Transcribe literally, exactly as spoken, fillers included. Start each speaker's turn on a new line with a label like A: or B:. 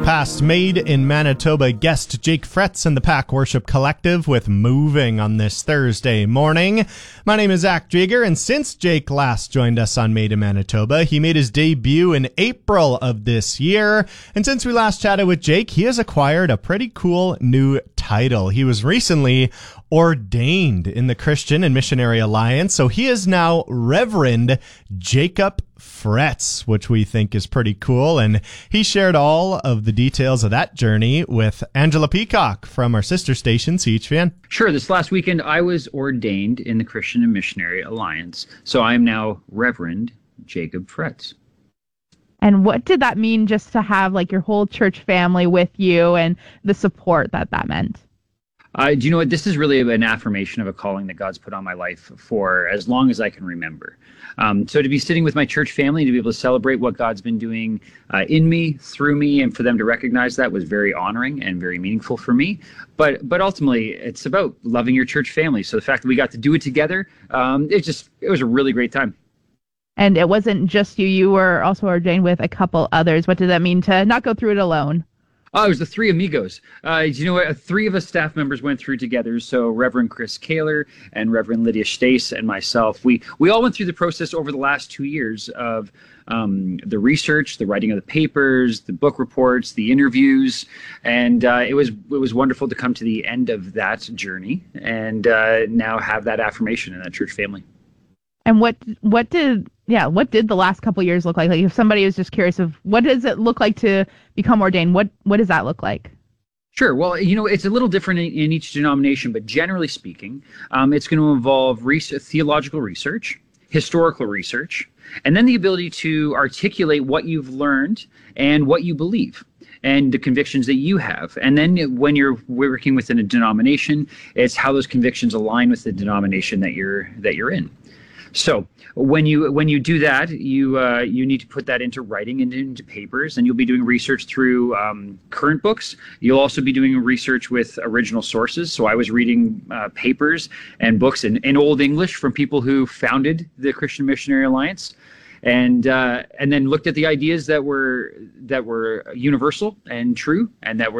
A: Past Made in Manitoba guest Jake Fretz and the Pack Worship Collective with Moving on this Thursday morning. My name is Zach Jager, and since Jake last joined us on Made in Manitoba, he made his debut in April of this year. And since we last chatted with Jake, he has acquired a pretty cool new title. He was recently ordained in the Christian and Missionary Alliance, so he is now Reverend Jacob Fretz, which we think is pretty cool. And he shared all of the details of that journey with Angela Peacock from our sister station, C H V N.
B: Sure. This last weekend, I was ordained in the Christian and Missionary Alliance, so I am now Reverend Jacob Fretz.
C: And what did that mean, just to have like your whole church family with you and the support that that meant?
B: Uh, do you know what? This is really an affirmation of a calling that God's put on my life for as long as I can remember. Um, so to be sitting with my church family, to be able to celebrate what God's been doing uh, in me, through me, and for them to recognize that was very honoring and very meaningful for me. But but ultimately, it's about loving your church family. So the fact that we got to do it together, um, it just it was a really great time.
C: And it wasn't just you. You were also ordained with a couple others. What does that mean to not go through it alone?
B: Oh, it was the three amigos. Uh, you know what? Three of us staff members went through together. So Reverend Chris Kaler and Reverend Lydia Stace and myself, we we all went through the process over the last two years of um, the research, the writing of the papers, the book reports, the interviews, and uh, it was it was wonderful to come to the end of that journey and uh, now have that affirmation in that church family.
C: And what what did yeah what did the last couple years look like? Like, if somebody is just curious of what does it look like to become ordained, what what does that look like?
B: Sure. Well, you know, it's a little different in, in each denomination, but generally speaking, um, it's going to involve research, theological research, historical research, and then the ability to articulate what you've learned and what you believe and the convictions that you have. And then when you're working within a denomination, it's how those convictions align with the denomination that you're that you're in. So when you when you do that, you uh, you need to put that into writing and into papers, and you'll be doing research through um, current books. You'll also be doing research with original sources. So I was reading uh, papers and books in, in Old English from people who founded the Christian Missionary Alliance, and uh, and then looked at the ideas that were that were universal and true, and that were